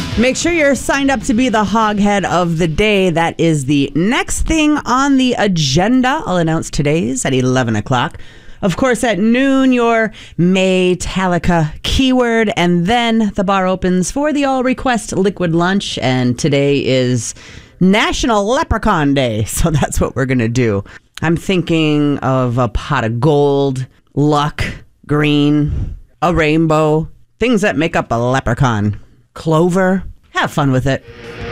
Make sure you're signed up to be the hoghead of the day. That is the next thing on the agenda. I'll announce today's at 11 o'clock. Of course, at noon, your Metallica keyword, and then the bar opens for the all-request liquid lunch, and today is National Leprechaun Day, so that's what we're going to do. I'm thinking of a pot of gold, luck, green, a rainbow, things that make up a leprechaun. Clover. Have fun with it.